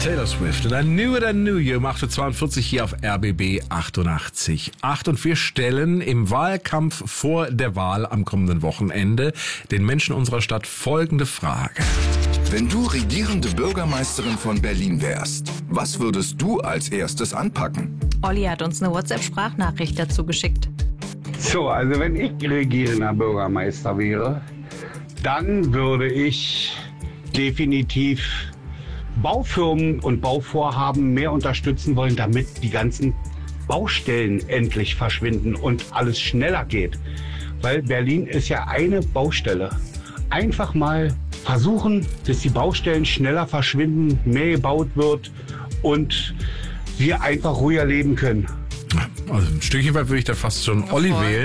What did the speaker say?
Taylor Swift und I Knew It, I Knew You um 8.42 Uhr hier auf RBB 88.8. Und wir stellen im Wahlkampf vor der Wahl am kommenden Wochenende den Menschen unserer Stadt folgende Frage. Wenn du regierende Bürgermeisterin von Berlin wärst, was würdest du als erstes anpacken? Olli hat uns eine WhatsApp-Sprachnachricht dazu geschickt. So, also wenn ich regierender Bürgermeister wäre, dann würde ich definitiv Baufirmen und Bauvorhaben mehr unterstützen wollen, damit die ganzen Baustellen endlich verschwinden und alles schneller geht. Weil Berlin ist ja eine Baustelle. Einfach mal versuchen, dass die Baustellen schneller verschwinden, mehr gebaut wird und wir einfach ruhiger leben können. Also ein Stückchen weit würde ich da fast schon Olli wählen.